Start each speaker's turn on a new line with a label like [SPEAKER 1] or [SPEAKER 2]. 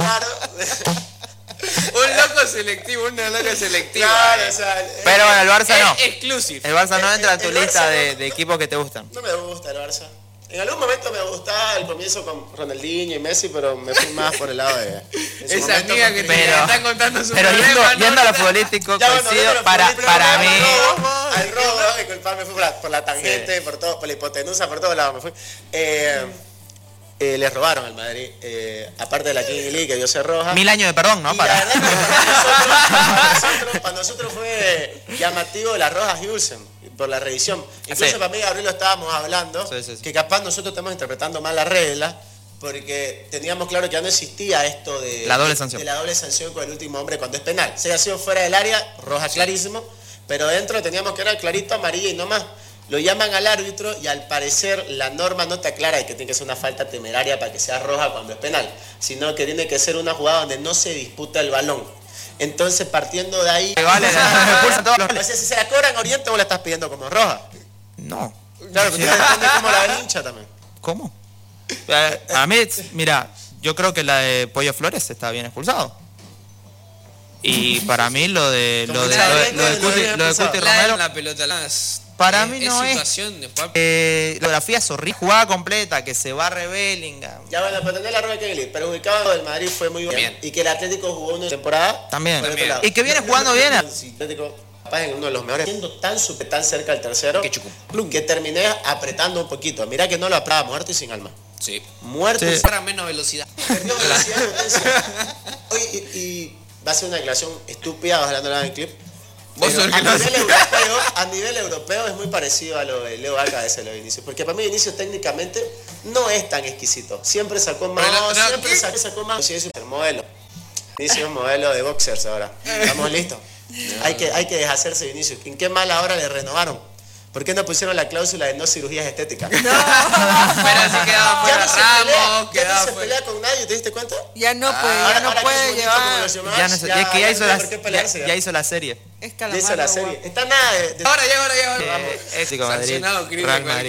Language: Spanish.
[SPEAKER 1] raro.
[SPEAKER 2] Un loco selectivo, una loca selectiva.
[SPEAKER 1] Claro, o sea,
[SPEAKER 3] Pero bueno, el Barça no.
[SPEAKER 2] Exclusive.
[SPEAKER 3] El Barça no entra en tu
[SPEAKER 1] el
[SPEAKER 3] lista
[SPEAKER 1] Barça
[SPEAKER 3] de equipos que te gustan.
[SPEAKER 1] No me gusta el Barça. En algún momento me gustaba al comienzo con Ronaldinho y Messi, pero me fui más por el lado de su
[SPEAKER 2] Esa
[SPEAKER 1] momento
[SPEAKER 2] amiga
[SPEAKER 1] con
[SPEAKER 2] que te
[SPEAKER 3] Pero-
[SPEAKER 2] está contando su
[SPEAKER 3] Pero
[SPEAKER 2] problema.
[SPEAKER 3] yendo a lo futbolístico,
[SPEAKER 1] Ya, bueno,
[SPEAKER 3] coincido,
[SPEAKER 1] pero
[SPEAKER 3] para mí...
[SPEAKER 1] Al robo, el culpable fue por la tangente, por todo, por la hipotenusa, por todos lados me fui. Les robaron al Madrid, aparte de la King League que dio ser roja.
[SPEAKER 3] 1000 años de perdón, ¿no?
[SPEAKER 1] Y la verdad que para nosotros fue llamativo las rojas Hulsen por la revisión. Incluso
[SPEAKER 3] Sí.
[SPEAKER 1] para mí, Gabriel, lo estábamos hablando,
[SPEAKER 3] Sí.
[SPEAKER 1] que capaz nosotros estamos interpretando mal la regla, porque teníamos claro que ya no existía esto de
[SPEAKER 3] La doble sanción.
[SPEAKER 1] de la doble sanción con el último hombre cuando es penal. Si ha sido fuera del área, roja clarísimo, pero dentro teníamos que era clarito amarilla y no más. Lo llaman al árbitro y al parecer la norma no te aclara de que tiene que ser una falta temeraria para que sea roja cuando es penal, sino que tiene que ser una jugada donde no se disputa el balón. Entonces, partiendo de ahí...
[SPEAKER 3] Vale, expulsan todos los
[SPEAKER 1] O sea, si se la cobran a Oriente, vos la estás pidiendo como roja.
[SPEAKER 3] No.
[SPEAKER 1] Claro, porque depende cómo la ve el hincha también.
[SPEAKER 3] ¿Cómo? A mí, mira, yo creo que la de Pollo Flores está bien expulsado. Y para mí lo de Cuti Romero,
[SPEAKER 2] La pelota.
[SPEAKER 3] para mí no es
[SPEAKER 2] situación de jugar.
[SPEAKER 3] la geografía es horrible, jugada completa, que se barre Bellingham.
[SPEAKER 1] Ya bueno, para tener la roja que pero ubicado del Madrid fue muy bien.
[SPEAKER 2] Bien.
[SPEAKER 1] Y que el Atlético jugó una temporada.
[SPEAKER 3] También.
[SPEAKER 1] por otro lado.
[SPEAKER 3] Y que viene jugando bien.
[SPEAKER 1] Sí, Atlético, capaz en uno de los mejores. Siendo tan cerca del tercero,
[SPEAKER 2] Que chucuplum.
[SPEAKER 1] que terminé apretando un poquito. Mirá que no lo apretaba, muerto y sin alma.
[SPEAKER 2] Sí.
[SPEAKER 1] Muerto
[SPEAKER 3] Sí.
[SPEAKER 1] y sin
[SPEAKER 2] Para menos velocidad.
[SPEAKER 1] perdió velocidad y potencia. Oye, y va a ser una declaración estúpida, ojalá no la hagan en clip.
[SPEAKER 2] Vos
[SPEAKER 1] Pero
[SPEAKER 2] sos el que lo hace.
[SPEAKER 1] a nivel europeo es muy parecido a lo de Leo Vaca, ese lo de Vinicius. Porque para mí Vinicius técnicamente no es tan exquisito. Siempre sacó más, siempre sacó más. Sí, es el modelo. Vinicius es un modelo de boxers ahora. ¿Estamos listos? Hay que deshacerse de Vinicius. ¿En qué mala hora le renovaron? ¿Por qué no pusieron la cláusula de no cirugías estéticas?
[SPEAKER 2] Pero así quedaba fuera Ramos,
[SPEAKER 1] ya no
[SPEAKER 2] quedaba
[SPEAKER 1] se
[SPEAKER 2] fuera.
[SPEAKER 1] pelea con nadie, ¿te diste cuenta?
[SPEAKER 4] Ya no puede,
[SPEAKER 1] Ahora-
[SPEAKER 4] ya no
[SPEAKER 1] ahora que es
[SPEAKER 4] puede
[SPEAKER 1] bonito como
[SPEAKER 4] llevar.
[SPEAKER 1] los llamados,
[SPEAKER 3] Ya, no sé, es que ya hizo
[SPEAKER 1] no hay por qué pelearse,
[SPEAKER 3] ya hizo la serie.
[SPEAKER 4] Es
[SPEAKER 1] Ya
[SPEAKER 4] Calamardo.
[SPEAKER 1] hizo la serie. Está nada de...
[SPEAKER 2] Ahora ya.
[SPEAKER 3] Ético Madrid,
[SPEAKER 2] Sancionado, Cris,
[SPEAKER 3] Real
[SPEAKER 2] de
[SPEAKER 3] Madrid.